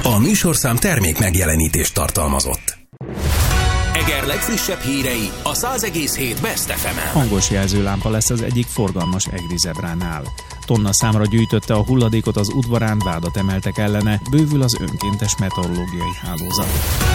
A műsorszám termék megjelenítést tartalmazott. Eger legfrissebb hírei a 100,7 Best FM-en. Hangos jelzőlámpa lesz az egyik forgalmas egri zebránál. Tonna számra gyűjtötte a hulladékot az udvarán, vádat emeltek ellene, bővül az önkéntes meteorológiai hálózat.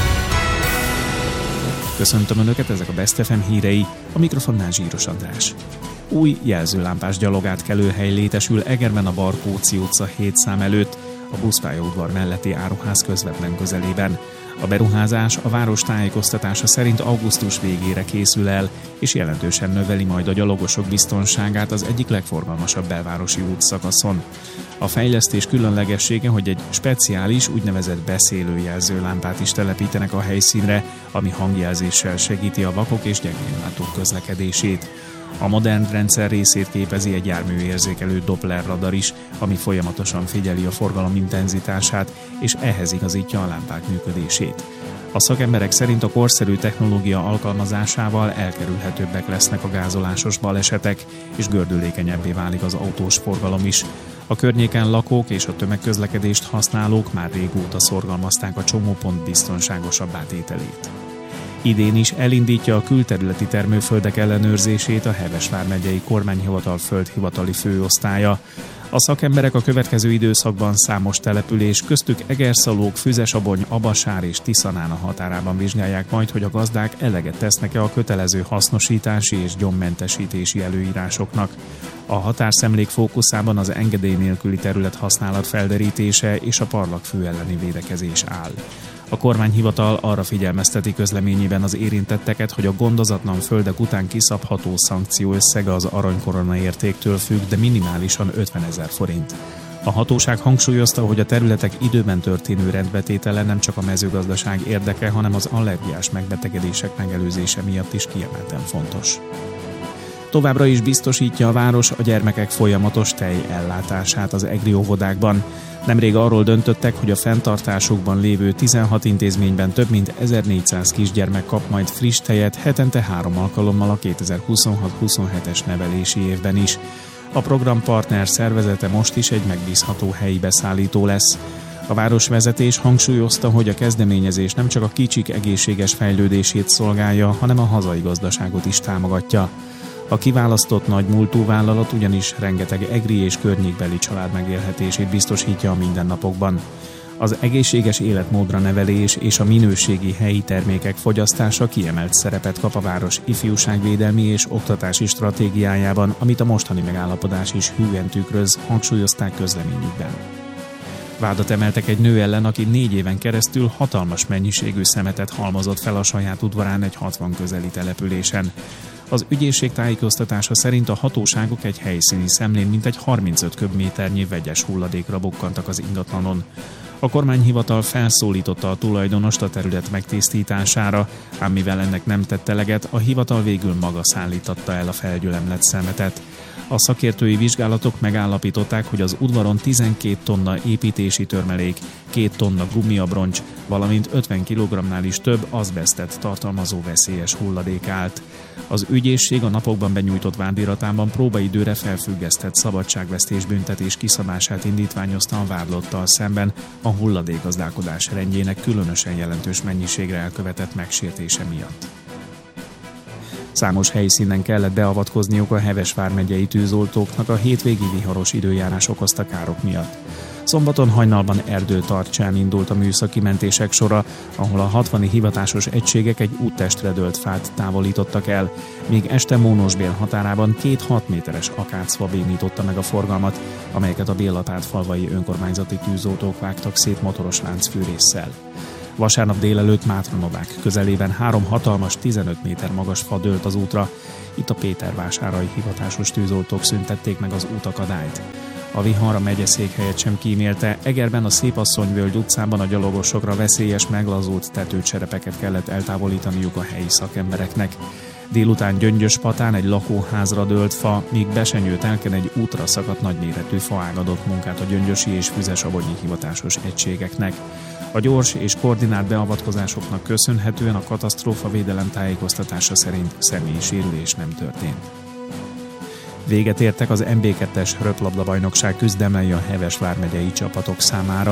Köszöntöm Önöket, ezek a Best FM hírei, a mikrofonnál Zsíros András. Új jelzőlámpás gyalogátkelőhely létesül Egerben a Barkóczi utca 7 szám előtt, a buszpályaudvar melletti áruház közvetlen közelében. A beruházás a város tájékoztatása szerint augusztus végére készül el, és jelentősen növeli majd a gyalogosok biztonságát az egyik legforgalmasabb belvárosi útszakaszon. A fejlesztés különlegessége, hogy egy speciális, úgynevezett beszélőjelzőlámpát is telepítenek a helyszínre, ami hangjelzéssel segíti a vakok és gyengénlátók közlekedését. A modern rendszer részét képezi egy járműérzékelő Doppler radar is, ami folyamatosan figyeli a forgalom intenzitását, és ehhez igazítja a lámpák működését. A szakemberek szerint a korszerű technológia alkalmazásával elkerülhetőbbek lesznek a gázolásos balesetek, és gördülékenyebbé válik az autós forgalom is. A környéken lakók és a tömegközlekedést használók már régóta szorgalmazták a csomópont biztonságosabbá tételét. Idén is elindítja a külterületi termőföldek ellenőrzését a Heves vármegyei kormányhivatal földhivatali főosztálya. A szakemberek a következő időszakban számos település, köztük Egerszalók, Füzesabony, Abasár és Tiszanán a határában vizsgálják majd, hogy a gazdák eleget tesznek-e a kötelező hasznosítási és gyommentesítési előírásoknak. A határszemlék fókuszában az engedély nélküli területhasználat felderítése és a parlagfű elleni védekezés áll. A kormányhivatal arra figyelmezteti közleményében az érintetteket, hogy a gondozatlan földek után kiszabható szankció összege az aranykorona értéktől függ, de minimálisan 50 000 forint. A hatóság hangsúlyozta, hogy a területek időben történő rendbetétele nem csak a mezőgazdaság érdeke, hanem az allergiás megbetegedések megelőzése miatt is kiemelten fontos. Továbbra is biztosítja a város a gyermekek folyamatos tejellátását az egri óvodákban. Nemrég arról döntöttek, hogy a fenntartásukban lévő 16 intézményben több mint 1400 kisgyermek kap majd friss tejet hetente 3 alkalommal a 2026-27-es nevelési évben is. A programpartner szervezete most is egy megbízható helyi beszállító lesz. A városvezetés hangsúlyozta, hogy a kezdeményezés nem csak a kicsik egészséges fejlődését szolgálja, hanem a hazai gazdaságot is támogatja. A kiválasztott nagy múltúvállalat ugyanis rengeteg egri és környékbeli család megélhetését biztosítja a mindennapokban. Az egészséges életmódra nevelés és a minőségi helyi termékek fogyasztása kiemelt szerepet kap a város ifjúságvédelmi és oktatási stratégiájában, amit a mostani megállapodás is hűen tükröz, hangsúlyozták közleményükben. Vádat emeltek egy nő ellen, aki 4 éven keresztül hatalmas mennyiségű szemetet halmozott fel a saját udvarán egy 60 közeli településen. Az ügyészség tájékoztatása szerint a hatóságok egy helyszíni szemlén mintegy 35 köbméternyi vegyes hulladékra bukkantak az ingatlanon. A kormányhivatal felszólította a tulajdonost a terület megtisztítására, ám mivel ennek nem tett eleget, a hivatal végül maga szállítatta el a felgyülemlett szemetet. A szakértői vizsgálatok megállapították, hogy az udvaron 12 tonna építési törmelék, 2 tonna gumiabroncs, valamint 50 kg-nál is több azbesztet tartalmazó veszélyes hulladék állt. Az ügyészség a napokban benyújtott vádiratában próbaidőre felfüggesztett szabadságvesztés büntetés kiszabását indítványozta a vádlottal szemben a hulladékgazdálkodás rendjének különösen jelentős mennyiségre elkövetett megsértése miatt. Számos helyszínen kellett beavatkozniuk a Heves vármegyei tűzoltóknak a hétvégi viharos időjárás okozta károk miatt. Szombaton hajnalban Erdőtarcsán indult a műszaki mentések sora, ahol a 60-i hivatásos egységek egy úttestre dőlt fát távolítottak el, míg este Mónosbél határában 2 6 méteres akácfa bénította meg a forgalmat, amelyeket a Bélatárd-falvai önkormányzati tűzoltók vágtak szét motoros láncfűrésszel. Vasárnap délelőtt Mátranovák közelében 3 hatalmas 15 méter magas fa dőlt az útra. Itt a Pétervásárai hivatásos tűzoltók szüntették meg az útakadályt. A vihar a megyeszékhelyet sem kímélte, Egerben a Szépasszonyvölgy utcában a gyalogosokra veszélyes meglazult tetőcserepeket kellett eltávolítaniuk a helyi szakembereknek. Délután Gyöngyöspatán egy lakóházra dőlt fa, míg Besenyő-Telken egy útra szakadt nagyméretű faág adott munkát a gyöngyösi és füzesabonyi hivatásos egységeknek. A gyors és koordinált beavatkozásoknak köszönhetően a katasztrófavédelem tájékoztatása szerint személyi sérülés nem történt. Véget értek az MB2-es röplabdabajnokság küzdelmei a Heves vármegyei csapatok számára.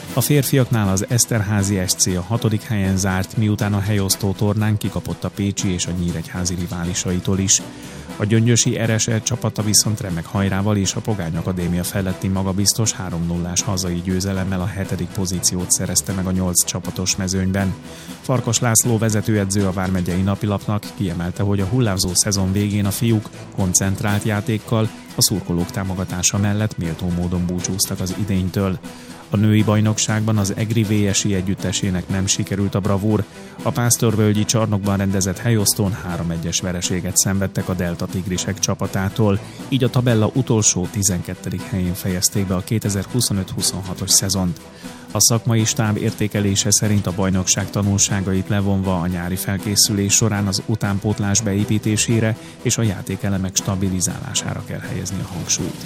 A férfiaknál az Eszterházy SC a 6. helyen zárt, miután a helyosztó tornán kikapott a pécsi és a nyíregyházi riválisaitól is. A gyöngyösi RSE csapata viszont remek hajrával és a Pogány Akadémia feletti magabiztos 3-0-ás hazai győzelemmel a 7. pozíciót szerezte meg a 8 csapatos mezőnyben. Farkas László vezetőedző a vármegyei napilapnak kiemelte, hogy a hullámzó szezon végén a fiúk koncentrált játékkal, a szurkolók támogatása mellett méltó módon búcsúztak az idénytől. A női bajnokságban az EGRI VSI együttesének nem sikerült a bravúr. A Pásztorvölgyi csarnokban rendezett helyosztón 3-1-es vereséget szenvedtek a Delta Tigrisek csapatától, így a tabella utolsó 12. helyén fejezték be a 2025-26-os szezont. A szakmai stáb értékelése szerint a bajnokság tanulságait levonva a nyári felkészülés során az utánpótlás beépítésére és a játékelemek stabilizálására kell helyezni a hangsúlyt.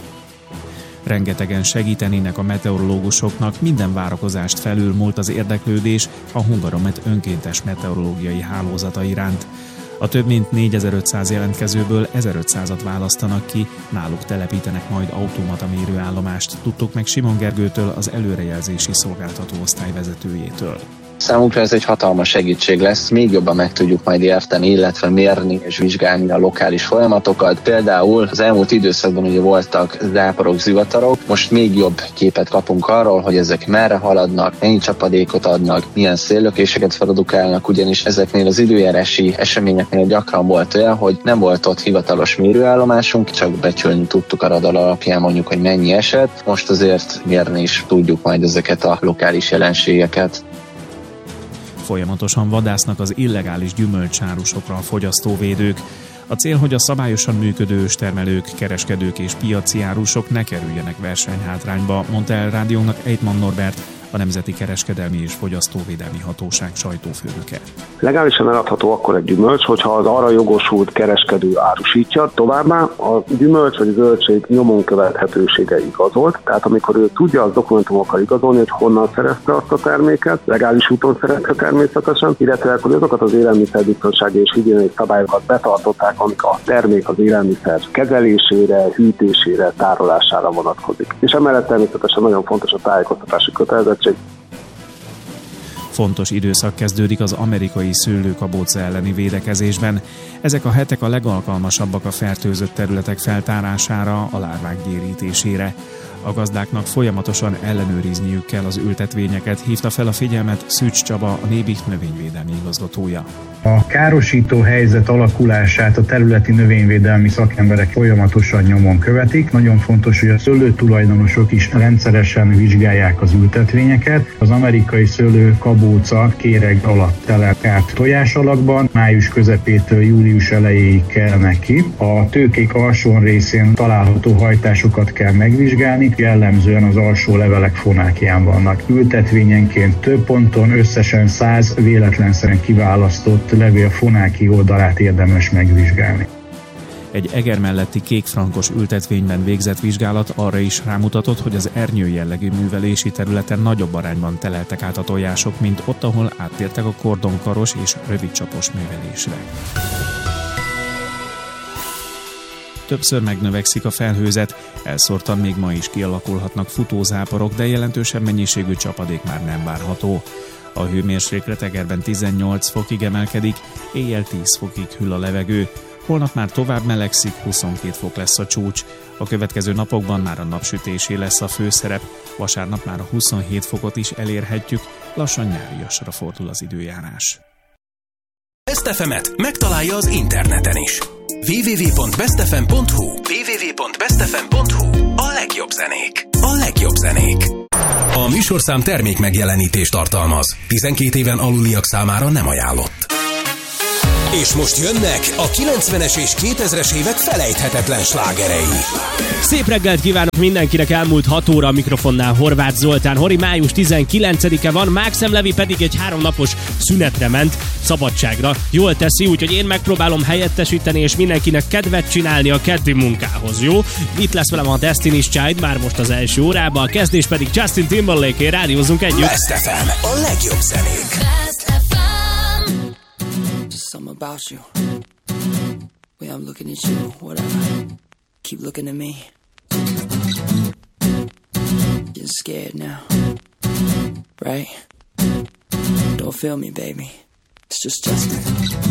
Rengetegen segítenének a meteorológusoknak, minden várakozást felülmúlt az érdeklődés a Hungaromet önkéntes meteorológiai hálózata iránt. A több mint 4500 jelentkezőből 1500-at választanak ki, náluk telepítenek majd automata mérőállomást, tudtuk meg Simon Gergőtől, az előrejelzési szolgáltató osztály vezetőjétől. Számunkra ez egy hatalmas segítség lesz, még jobban meg tudjuk majd érteni, illetve mérni és vizsgálni a lokális folyamatokat. Például az elmúlt időszakban ugye voltak záporok, zivatarok, most még jobb képet kapunk arról, hogy ezek merre haladnak, mennyi csapadékot adnak, milyen széllökéseket produkálnak, ugyanis ezeknél az időjárási eseményeknél gyakran volt olyan, hogy nem volt ott hivatalos mérőállomásunk, csak becsülni tudtuk a radar alapján mondjuk, hogy mennyi esett. Most azért mérni is tudjuk majd ezeket a lokális jelenségeket. Folyamatosan vadásznak az illegális gyümölcsárusokra a fogyasztóvédők. A cél, hogy a szabályosan működő őstermelők, kereskedők és piaci árusok ne kerüljenek versenyhátrányba, mondta el rádiónak Eidman Norbert, a Nemzeti Kereskedelmi és Fogyasztóvédelmi Hatóság sajtófőnöke. Legálisan eladható akkor egy gyümölcs, hogyha az arra jogosult kereskedő árusítja. Továbbá a gyümölcs vagy a zöldség nyomon követhetősége igazolt, tehát amikor ő tudja az dokumentumokkal igazolni, hogy honnan szerezte azt a terméket, legális úton szerezte természetesen, illetve hogy azokat az élelmiszerbiztonsági és higiéniai szabályokat betartották, amik a termék az élelmiszer kezelésére, hűtésére, tárolására vonatkozik. És emellett természetesen nagyon fontos a tájékoztatási kötelezettség. Fontos időszak kezdődik az amerikai szőlőkabóca elleni védekezésben. Ezek a hetek a legalkalmasabbak a fertőzött területek feltárására, a lárvák gyérítésére. A gazdáknak folyamatosan ellenőrizniük kell az ültetvényeket, hívta fel a figyelmet Szűcs Csaba, a Nébicht növényvédelmi igazgatója. A károsító helyzet alakulását a területi növényvédelmi szakemberek folyamatosan nyomon követik. Nagyon fontos, hogy a szőlőtulajdonosok is rendszeresen vizsgálják az ültetvényeket. Az amerikai szőlőkabóca kéreg alatt telekált tojásalakban május közepétől július elejéig kelnek ki. A tőkék alsó részén található hajtásokat kell megvizsgálni, jellemzően az alsó levelek fonákján vannak. Ültetvényenként több ponton összesen 100 véletlenszerűen kiválasztott levél fonáki oldalát érdemes megvizsgálni. Egy Eger melletti kékfrankos ültetvényben végzett vizsgálat arra is rámutatott, hogy az ernyő jellegű művelési területen nagyobb arányban teleltek át a tojások, mint ott, ahol áttértek a kordonkaros és rövidcsapos művelésre. Többször megnövekszik a felhőzet, elszórtan még ma is kialakulhatnak futózáporok, de jelentősebb mennyiségű csapadék már nem várható. A hőmérséklet Egerben 18 fokig emelkedik, éjjel 10 fokig hűl a levegő. Holnap már tovább melegszik, 22 fok lesz a csúcs. A következő napokban már a napsütésé lesz a főszerep, vasárnap már a 27 fokot is elérhetjük, lassan nyáriasra fordul az időjárás. Best FM-et megtalálja az interneten is. www.bestfm.hu www.bestfm.hu A legjobb zenék. A legjobb zenék. A műsorszám termék megjelenítést tartalmaz. 12 éven aluliak számára nem ajánlott. És most jönnek a 90-es és 2000-es évek felejthetetlen slágerei. Szép reggelt kívánok mindenkinek, elmúlt 6 óra a mikrofonnál Horváth Zoltán. Hori, május 19-e van, Mákszem Levi pedig egy 3 napos szünetre ment, szabadságra. Jól teszi, úgyhogy én megpróbálom helyettesíteni és mindenkinek kedvet csinálni a keddi munkához, jó? Itt lesz velem a Destiny's Child már most az első órában, a kezdés pedig Justin Timberlake-é, rádiózunk együtt. Best FM, a legjobb zenék. Something about you. Way I'm looking at you, whatever. Keep looking at me. Getting scared now. right? Don't feel me, baby. It's just Justin.